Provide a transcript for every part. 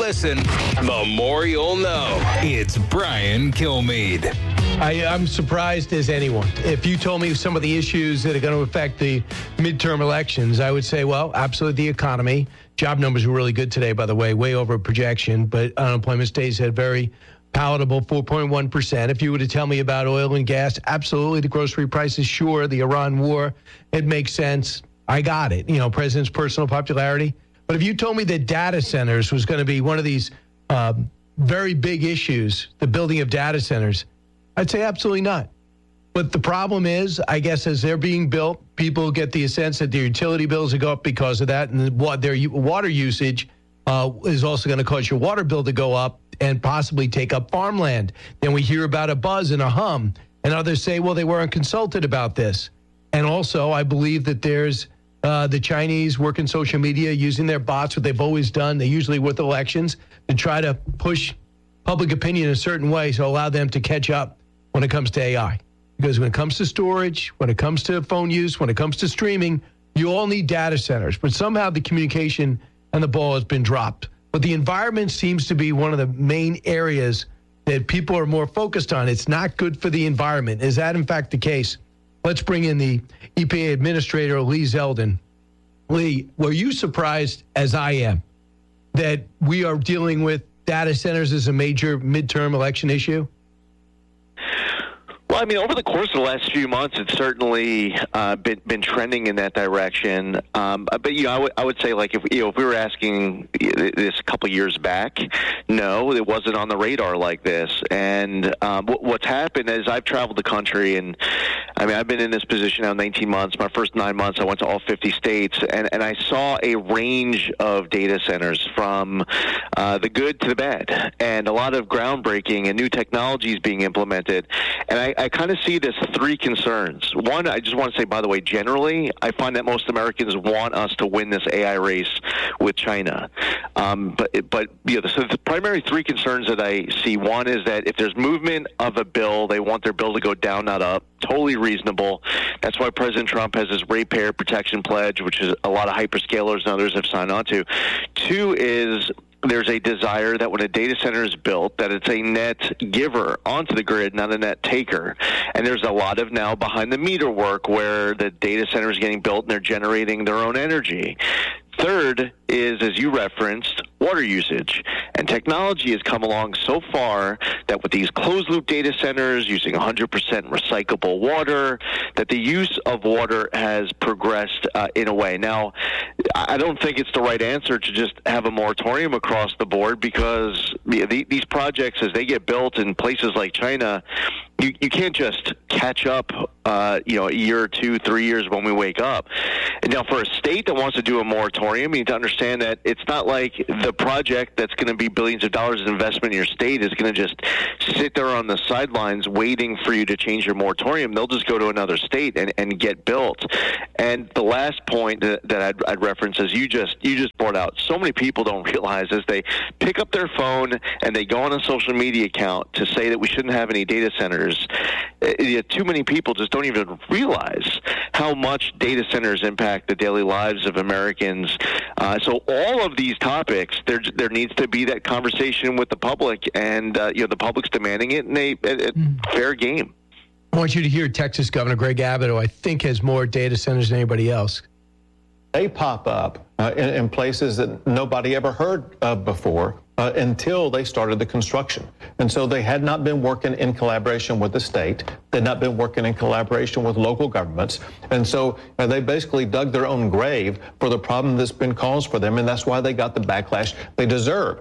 listen, the more you'll know. It's Brian Kilmeade. I'm surprised as anyone. If you told me some of the issues that are going to affect the midterm elections, I would say, well, absolutely the economy. Job numbers were really good today, by the way, way over projection, but unemployment stays at very palatable 4.1%. If you were to tell me about oil and gas, absolutely. The grocery prices, sure. The Iran war, it makes sense. I got it. You know, president's personal popularity. But if you told me that data centers was going to be one of these very big issues, the building of data centers, I'd say absolutely not. But the problem is, I guess, as they're being built, people get the sense that their utility bills will go up because of that, and their water usage is also going to cause your water bill to go up and possibly take up farmland. Then we hear about a buzz and a hum, and others say, well, they weren't consulted about this. And also, I believe that there's the Chinese work in social media using their bots, what they've always done. They usually with elections to try to push public opinion in a certain way to allow them to catch up when it comes to AI. Because when it comes to storage, when it comes to phone use, when it comes to streaming, you all need data centers. But somehow the communication and the ball has been dropped. But the environment seems to be one of the main areas that people are more focused on. It's not good for the environment. Is that, in fact, the case? Let's bring in the EPA Administrator, Lee Zeldin. Lee, were you surprised, as I am, that we are dealing with data centers as a major midterm election issue? Well, I mean, over the course of the last few months, it's certainly been trending in that direction. But you know, I would say, like, if we were asking this a couple years back, no, it wasn't on the radar like this. And what's happened is I've traveled the country, and I mean, I've been in this position now 19 months. My first 9 months, I went to all 50 states, and I saw a range of data centers from the good to the bad, and a lot of groundbreaking and new technologies being implemented. And I kind of see this three concerns. One, I just want to say, by the way, generally, I find that most Americans want us to win this AI race with China. But you know, so the primary three concerns that I see, one is that if there's movement of a bill, they want their bill to go down, not up. Totally reasonable. That's why President Trump has his ratepayer protection pledge, which is a lot of hyperscalers and others have signed on to. Two is there's a desire that when a data center is built, that it's a net giver onto the grid, not a net taker. And there's a lot of now behind the meter work where the data center is getting built and they're generating their own energy. Third is, as you referenced, water usage. And technology has come along so far that with these closed-loop data centers using 100% recyclable water, that the use of water has progressed in a way. Now, I don't think it's the right answer to just have a moratorium across the board because these projects, as they get built in places like China, you can't just catch up, a year or 2, 3 years when we wake up. And now, for a state that wants to do a moratorium, you need to understand that it's not like the project that's going to be billions of dollars in investment in your state is going to just sit there on the sidelines waiting for you to change your moratorium. They'll just go to another state and get built. And the last point that I'd reference is you just brought out. So many people don't realize as they pick up their phone and they go on a social media account to say that we shouldn't have any data centers. Too many people just don't even realize how much data centers impact the daily lives of Americans. So all of these topics, there needs to be that conversation with the public, and the public's demanding it in a fair game. I want you to hear Texas Governor Greg Abbott, who I think has more data centers than anybody else. They pop up in places that nobody ever heard of before until they started the construction. And so they had not been working in collaboration with the state. They had not been working in collaboration with local governments. And so they basically dug their own grave for the problem that's been caused for them. And that's why they got the backlash they deserve.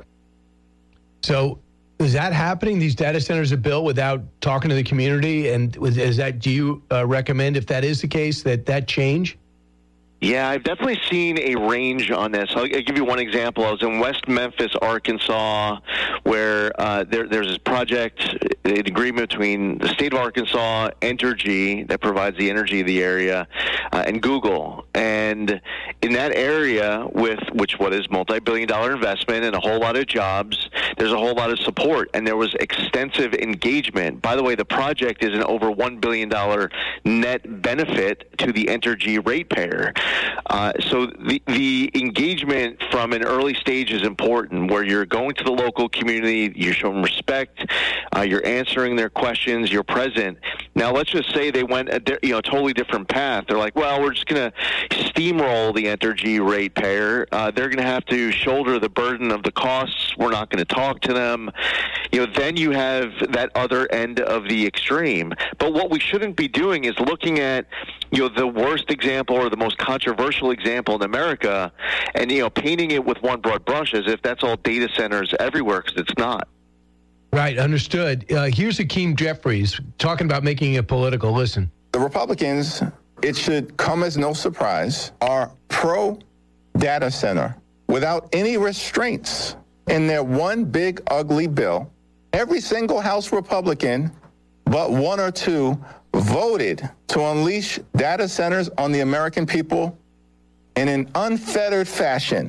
So is that happening? These data centers are built without talking to the community? And do you recommend, if that is the case, that change? Yeah, I've definitely seen a range on this. I'll give you one example. I was in West Memphis, Arkansas, where there's this project, an agreement between the state of Arkansas, Entergy, that provides the energy of the area, and Google. And in that area, what is multi-billion-dollar investment and a whole lot of jobs, there's a whole lot of support, and there was extensive engagement. By the way, the project is an over $1 billion net benefit to the Entergy ratepayer. So the engagement from an early stage is important, where you're going to the local community, you're showing respect, you're answering their questions, you're present. Now, let's just say they went a totally different path. They're like, well, we're just going to steamroll the Entergy ratepayer. They're going to have to shoulder the burden of the costs. We're not going to talk to them. Then you have that other end of the extreme. But what we shouldn't be doing is looking at the worst example or the most controversial example in America and painting it with one broad brush as if that's all data centers everywhere, because it's not. Right, understood. Here's Hakeem Jeffries talking about making it political. Listen. The Republicans, it should come as no surprise, are pro-data center without any restraints in their one big ugly bill. Every single House Republican, but one or two, voted to unleash data centers on the American people in an unfettered fashion. Is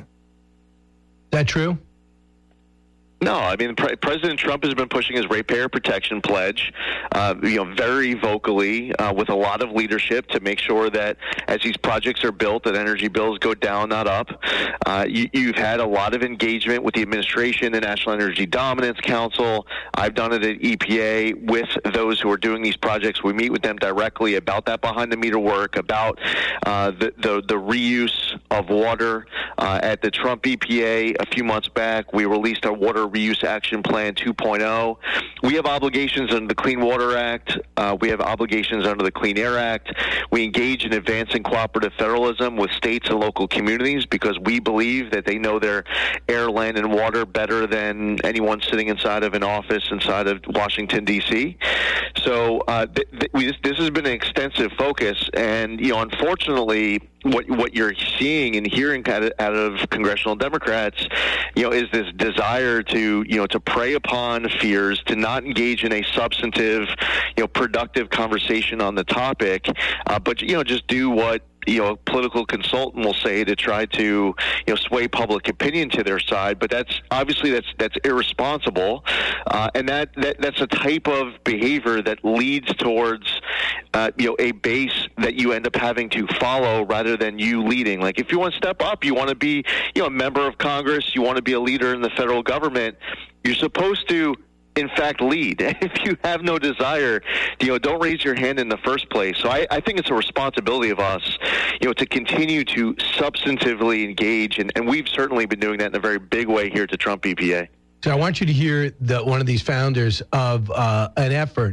that true? No, I mean, President Trump has been pushing his ratepayer protection pledge, very vocally, with a lot of leadership to make sure that as these projects are built, that energy bills go down, not up. You've had a lot of engagement with the administration, the National Energy Dominance Council. I've done it at EPA with those who are doing these projects. We meet with them directly about that behind-the-meter work, about the reuse of water. At the Trump EPA a few months back, we released our Water Reuse Action Plan 2.0. We have obligations under the Clean Water Act. We have obligations under the Clean Air Act. We engage in advancing cooperative federalism with states and local communities because we believe that they know their air, land, and water better than anyone sitting inside of an office inside of Washington, D.C. So this has been an extensive focus, and unfortunately, what you're seeing and hearing out of congressional Democrats, is this desire to prey upon fears, to not engage in a substantive, productive conversation on the topic, but just do what a political consultant will say to try to sway public opinion to their side. But that's irresponsible, and that's a type of behavior that leads towards a base that you end up having to follow rather than you leading. Like, if you want to step up, you want to be a member of Congress, you want to be a leader in the federal government, you're supposed to in fact lead. If you have no desire, don't raise your hand in the first place. So I think it's a responsibility of us, to continue to substantively engage, and we've certainly been doing that in a very big way here at the Trump EPA. So I want you to hear one of these founders of an effort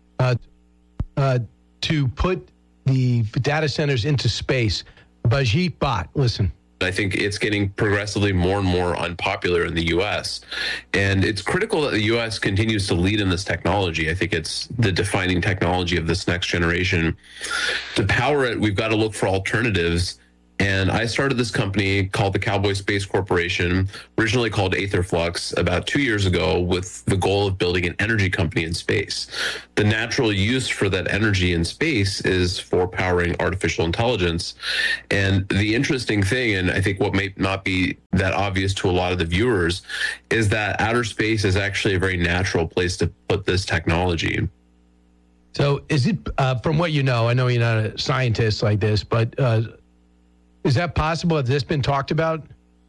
to put the data centers into space. Bajit Bhatt, listen. I think it's getting progressively more and more unpopular in the U.S. And it's critical that the U.S. continues to lead in this technology. I think it's the defining technology of this next generation. To power it, we've got to look for alternatives. And I started this company called the Cowboy Space Corporation, originally called Aetherflux, about 2 years ago, with the goal of building an energy company in space. The natural use for that energy in space is for powering artificial intelligence. And the interesting thing, and I think what may not be that obvious to a lot of the viewers, is that outer space is actually a very natural place to put this technology. So is it, from what you know, I know you're not a scientist like this, but is that possible? Has this been talked about?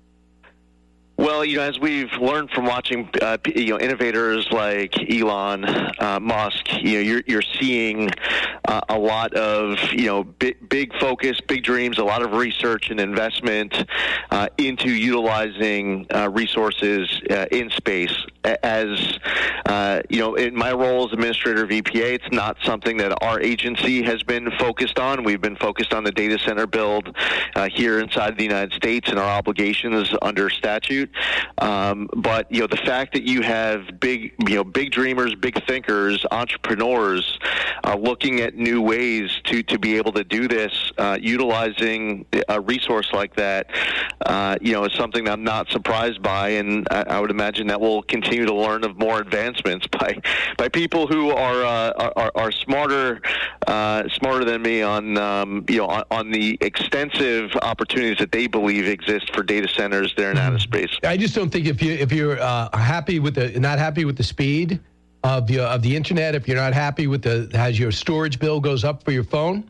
Well, as we've learned from watching, innovators like Elon Musk, you're seeing a lot of, big focus, big dreams, a lot of research and investment into utilizing resources in space. As in my role as administrator of EPA, it's not something that our agency has been focused on. We've been focused on the data center build here inside the United States and our obligations under statute. But the fact that you have big dreamers, big thinkers, entrepreneurs looking at new ways to be able to do this, utilizing a resource like that, is something that I'm not surprised by, and I would imagine that we'll continue to learn of more advancements by people who are smarter than me on the extensive opportunities that they believe exist for data centers there in outer space. I just don't think if you're not happy with the speed of the internet, if you're not happy with as your storage bill goes up for your phone,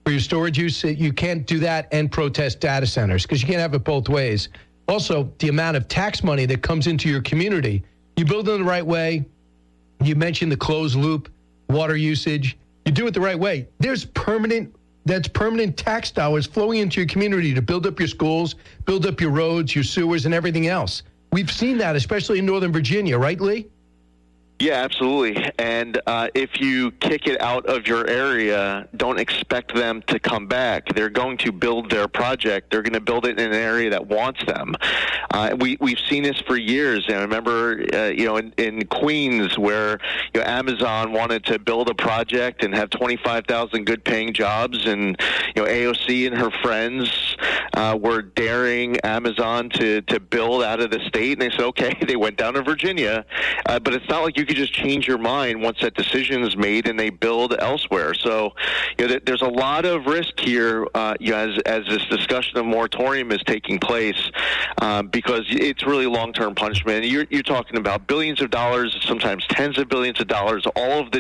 for your storage use. You can't do that and protest data centers because you can't have it both ways. Also, the amount of tax money that comes into your community, you build it the right way. You mentioned the closed loop water usage. You do it the right way. There's permanent tax dollars flowing into your community to build up your schools, build up your roads, your sewers, and everything else. We've seen that, especially in Northern Virginia, right, Lee? Yeah, absolutely. And if you kick it out of your area, don't expect them to come back. They're going to build their project. They're going to build it in an area that wants them. We've seen this for years. And I remember, in Queens, where Amazon wanted to build a project and have 25,000 good-paying jobs, and AOC and her friends were daring Amazon to build out of the state. And they said, okay, they went down to Virginia, but it's not like you could just change your mind once that decision is made and they build elsewhere. So, there's a lot of risk here as this discussion of moratorium is taking place, because it's really long-term punishment. You're talking about billions of dollars, sometimes tens of billions of dollars, all of the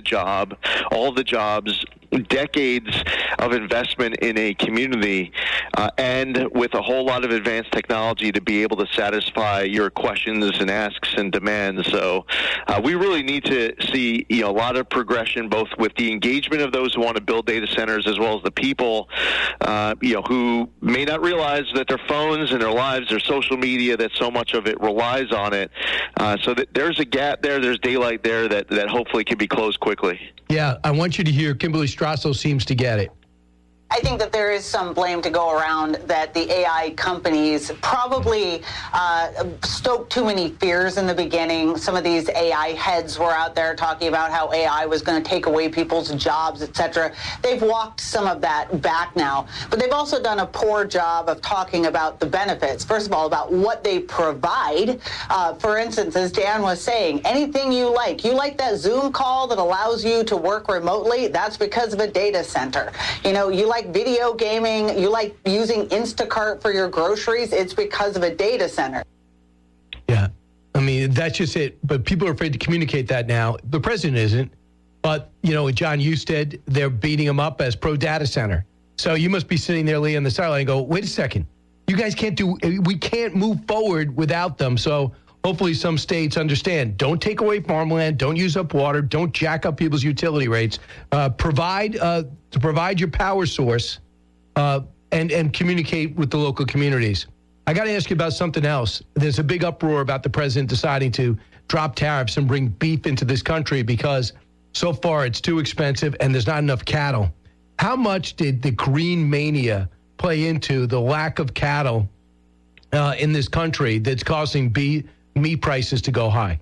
jobs, decades of investment in a community, and with a whole lot of advanced technology to be able to satisfy your questions and asks and demands. So we really need to see a lot of progression, both with the engagement of those who want to build data centers, as well as the people who may not realize that their phones and their lives, their social media, that so much of it relies on it. So that there's a gap there, there's daylight there that hopefully can be closed quickly. Yeah, I want you to hear Kimberly Strassel seems to get it. I think that there is some blame to go around that the AI companies probably stoked too many fears in the beginning. Some of these AI heads were out there talking about how AI was going to take away people's jobs, etc. They've walked some of that back now, but they've also done a poor job of talking about the benefits. First of all, about what they provide. For instance, as Dan was saying, anything you like that Zoom call that allows you to work remotely, that's because of a data center. You like video gaming, you like using Instacart for your groceries, it's because of a data center. Yeah, I mean, that's just it. But people are afraid to communicate that now. The president isn't. But, John Husted, they're beating him up as pro-data center. So you must be sitting there, Lee, on the sideline and go, wait a second. You guys we can't move forward without them. So hopefully some states understand. Don't take away farmland. Don't use up water. Don't jack up people's utility rates. Provide your power source and communicate with the local communities. I got to ask you about something else. There's a big uproar about the president deciding to drop tariffs and bring beef into this country because so far it's too expensive and there's not enough cattle. How much did the green mania play into the lack of cattle in this country that's causing meat prices to go high?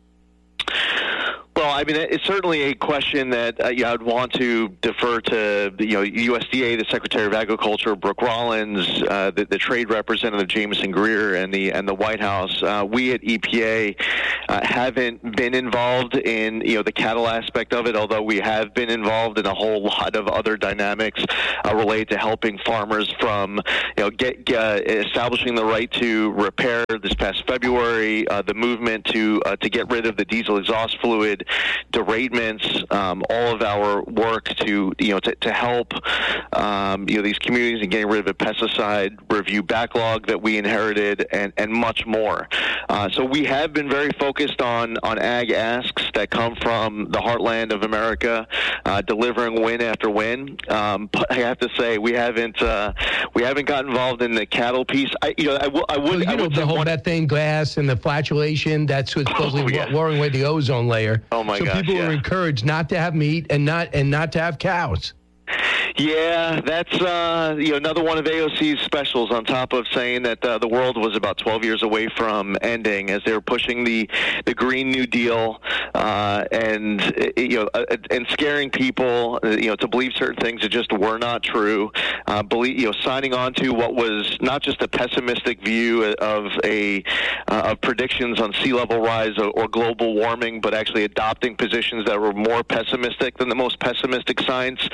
Well, I mean, it's certainly a question that I'd want to defer to USDA, the Secretary of Agriculture, Brooke Rollins, the trade representative Jameson Greer, and the White House. We at EPA haven't been involved in the cattle aspect of it, although we have been involved in a whole lot of other dynamics related to helping farmers from establishing the right to repair this past February, the movement to get rid of the diesel exhaust fluid deratements, all of our work to help these communities in getting rid of a pesticide review backlog that we inherited, and much more. So we have been very focused on ag asks that come from the heartland of America, delivering win after win. But I have to say we haven't gotten involved in the cattle piece. I would the whole methane gas and the flatulation, that's what's supposedly wearing away the ozone layer. Oh my gosh, people are encouraged not to have meat and not to have cows. Yeah, that's another one of AOC's specials, on top of saying that the world was about 12 years away from ending as they were pushing the Green New Deal and scaring people to believe certain things that just were not true. Signing on to what was not just a pessimistic view of predictions on sea level rise or global warming, but actually adopting positions that were more pessimistic than the most pessimistic science,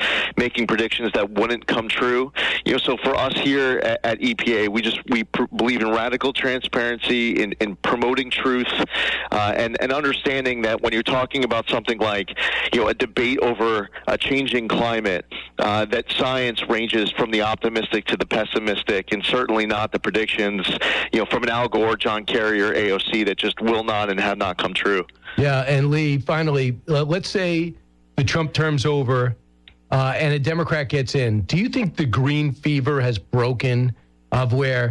making predictions that wouldn't come true. So for us here at EPA, we believe in radical transparency, in promoting truth, and understanding that when you're talking about something like a debate over a changing climate, that science ranges from the optimistic to the pessimistic, and certainly not the predictions from an Al Gore, John Kerry, or AOC that just will not and have not come true. Yeah, and Lee, finally, let's say the Trump term's over and a Democrat gets in. Do you think the green fever has broken of where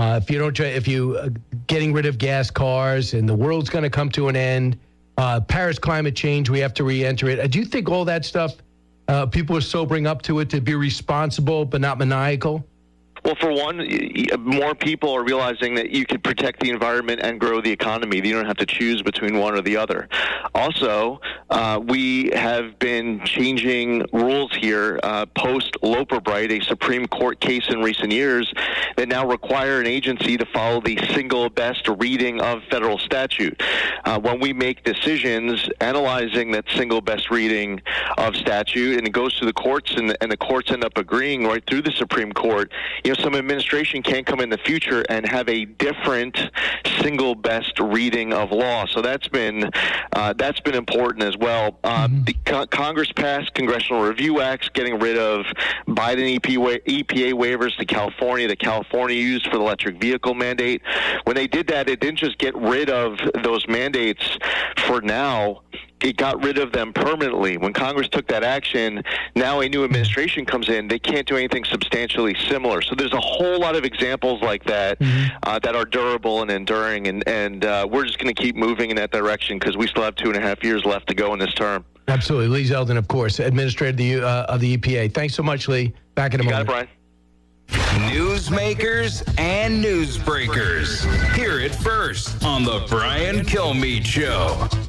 if you getting rid of gas cars and the world's going to come to an end, Paris climate change, we have to re-enter it. Do you think all that stuff, people are sobering up to it to be responsible but not maniacal? Well, for one, more people are realizing that you can protect the environment and grow the economy. You don't have to choose between one or the other. Also, we have been changing rules here post-Loper-Bright, a Supreme Court case in recent years that now require an agency to follow the single best reading of federal statute. When we make decisions analyzing that single best reading of statute, and it goes to the courts, and the courts end up agreeing right through the Supreme Court, some administration can come in the future and have a different single best reading of law. So that's been important as well. The Congress passed Congressional Review Acts, getting rid of Biden EPA waivers to California that California used for the electric vehicle mandate. When they did that, it didn't just get rid of those mandates for now. It got rid of them permanently. When Congress took that action, now a new administration comes in, they can't do anything substantially similar. So there's a whole lot of examples like that that are durable and enduring, and we're just going to keep moving in that direction because we still have 2.5 years left to go in this term. Absolutely. Lee Zeldin, of course, Administrator of the EPA. Thanks so much, Lee. Back in a moment. You got it, Brian. Newsmakers and newsbreakers. Hear it first on the Brian Kilmeade Show.